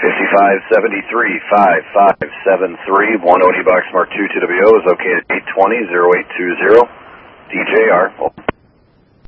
5573 5573 1OD Box Mark 2 2WO is okay at 820 0820. DJR.